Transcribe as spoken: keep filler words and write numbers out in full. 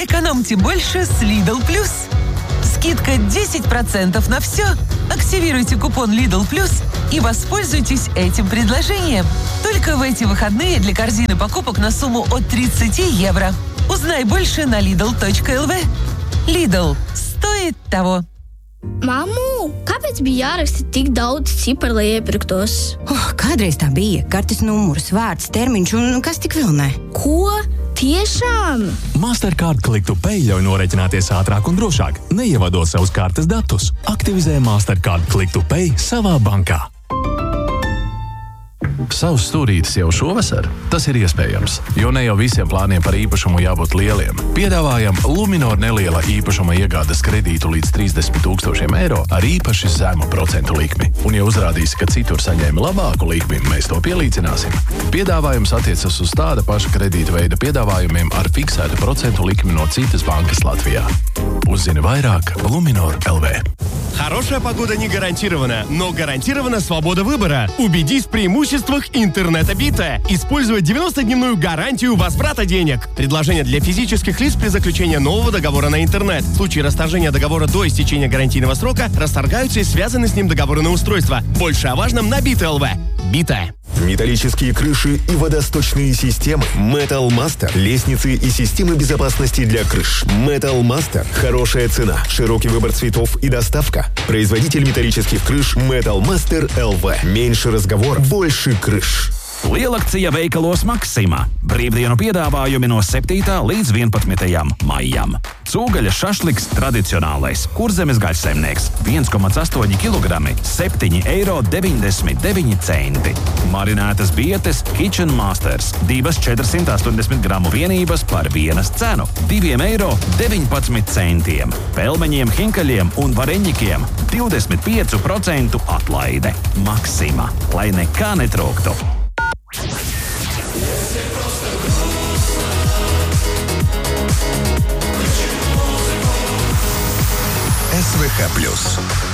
Экономьте больше с Lidl Plus. Скидка десять процентов на все. Активируйте купон Lidl Plus и воспользуйтесь этим предложением. Только в эти выходные для корзины покупок на сумму от тридцать евро. Узнай больше на lidl точка эл ви. Lidl. Стоит того. Mammu, kāpēc bija jāraksta tik daudz ciparu, lai iepirktos? Oh, kādreiz tā bija. Kartes numurs, vārds, termiņš un kas tik vēl ne. Ko? Tiešām? Mastercard Click to Pay ļauj norēķināties ātrāk un drošāk, neievadot savus kartes datus. Aktivizē Mastercard Click to Pay savā bankā. Savs stūrītis jau šovasar? Tas ir iespējams, jo ne jau visiem plāniem par īpašumu jābūt lieliem. Piedāvājam Luminor neliela īpašuma iegādes kredītu līdz trīsdesmit tūkstošiem eiro ar īpaši zemu procentu likmi. Un, ja uzrādīsi, ka citur saņēmi labāku likmi, mēs to pielīdzināsim. Piedāvājums attiecas uz tāda paša kredīta veida piedāvājumiem ar fiksētu procentu likmi no citas bankas Latvijā. Uzzini vairāk Luminor точка эл ви. Хорошая погода не гарантирована, но гарантирована свобода выбора. Убедись в преимуществах интернета Бита. Используй девяностодневную гарантию возврата денег. Предложение для физических лиц при заключении нового договора на интернет. В случае расторжения договора до истечения гарантийного срока расторгаются и связаны с ним договоры на устройство. Больше о важном на Бита точка эл ви. Бита. Металлические крыши и водосточные системы. Metal Master. Лестницы и системы безопасности для крыш. Metal Master. Хорошая цена, широкий выбор цветов и доставка. Производитель металлических крыш Metal Master точка эл ви. Меньше разговор, больше крыш. Lielakcija veikalos Maksima. Brīvdienu piedāvājumi no septītā līdz vienpadsmitajam maijam. Cūgaļa šašliks tradicionālais. Kurzemes gaļsaimnieks. viens komats astoņi kilogrami. septiņi eiro deviņdesmit deviņi centi. Marinētas bietes Kitchen Masters. Divas četrsimt astoņdesmit gramu vienības par vienas cenu. divi eiro deviņpadsmit centiem. Pelmeņiem, hinkaļiem un vareņikiem divdesmit pieci procenti atlaide. Maksima. Lai nekā netrūktu. ес вэ ха плюс.